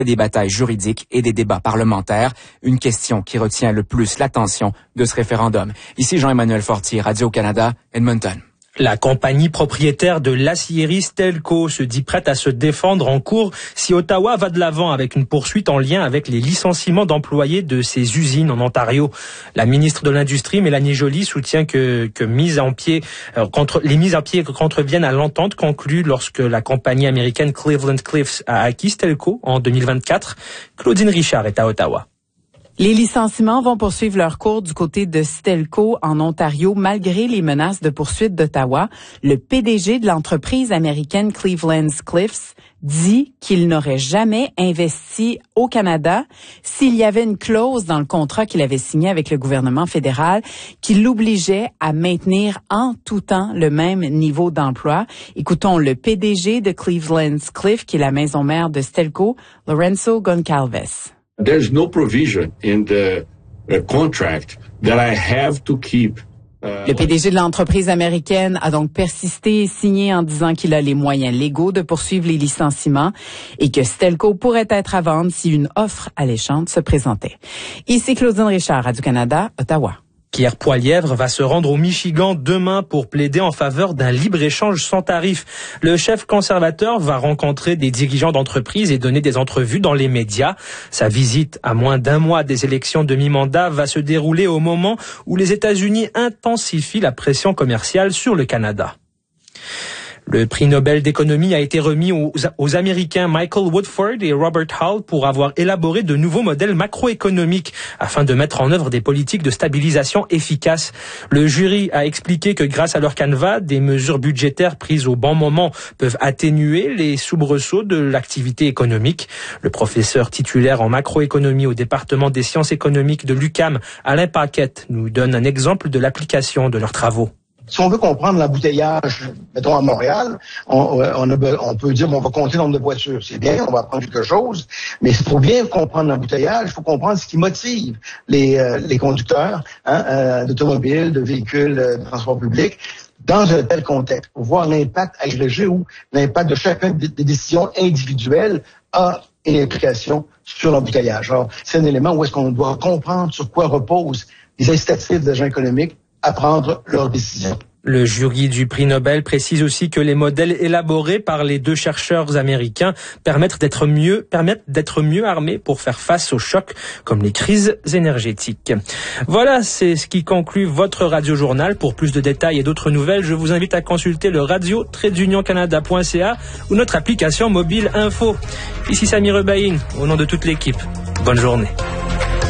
des batailles juridiques et des débats parlementaires, une question qui retient le plus l'attention de ce référendum. Ici Jean-Emmanuel Fortier, Radio-Canada, Edmonton. La compagnie propriétaire de l'acierie Stelco se dit prête à se défendre en cours si Ottawa va de l'avant avec une poursuite en lien avec les licenciements d'employés de ses usines en Ontario. La ministre de l'Industrie, Mélanie Joly, soutient que les mises à pied contreviennent à l'entente conclue lorsque la compagnie américaine Cleveland-Cliffs a acquis Stelco en 2024. Claudine Richard est à Ottawa. Les licenciements vont poursuivre leur cours du côté de Stelco en Ontario malgré les menaces de poursuite d'Ottawa. Le PDG de l'entreprise américaine Cleveland-Cliffs dit qu'il n'aurait jamais investi au Canada s'il y avait une clause dans le contrat qu'il avait signé avec le gouvernement fédéral qui l'obligeait à maintenir en tout temps le même niveau d'emploi. Écoutons le PDG de Cleveland-Cliffs, qui est la maison mère de Stelco, Lorenzo Goncalves. There's no provision in the contract that I have to keep. Le PDG de l'entreprise américaine a donc persisté et signé en disant qu'il a les moyens légaux de poursuivre les licenciements et que Stelco pourrait être à vendre si une offre alléchante se présentait. Ici Claudine Richard, Radio-Canada, Ottawa. Pierre Poilièvre va se rendre au Michigan demain pour plaider en faveur d'un libre-échange sans tarif. Le chef conservateur va rencontrer des dirigeants d'entreprises et donner des entrevues dans les médias. Sa visite à moins d'un mois des élections de mi-mandat va se dérouler au moment où les États-Unis intensifient la pression commerciale sur le Canada. Le prix Nobel d'économie a été remis aux Américains Michael Woodford et Robert Hall pour avoir élaboré de nouveaux modèles macroéconomiques afin de mettre en œuvre des politiques de stabilisation efficaces. Le jury a expliqué que grâce à leur canevas, des mesures budgétaires prises au bon moment peuvent atténuer les soubresauts de l'activité économique. Le professeur titulaire en macroéconomie au département des sciences économiques de l'UQAM, Alain Paquette, nous donne un exemple de l'application de leurs travaux. Si on veut comprendre l'embouteillage, mettons à Montréal, on peut dire on va compter le nombre de voitures. C'est bien, on va apprendre quelque chose, mais pour bien comprendre l'embouteillage, il faut comprendre ce qui motive les conducteurs d'automobiles, de véhicules de transport public dans un tel contexte, pour voir l'impact agrégé ou l'impact de chacune des décisions individuelles a une implication sur l'embouteillage. Alors, c'est un élément où est-ce qu'on doit comprendre sur quoi reposent les incitatifs des agents économiques à prendre leurs décisions. Le jury du prix Nobel précise aussi que les modèles élaborés par les deux chercheurs américains permettent d'être mieux armés pour faire face aux chocs comme les crises énergétiques. Voilà, c'est ce qui conclut votre radio-journal. Pour plus de détails et d'autres nouvelles, je vous invite à consulter le radio-canada.ca ou notre application mobile Info. Ici Sami Rebaïn, au nom de toute l'équipe. Bonne journée.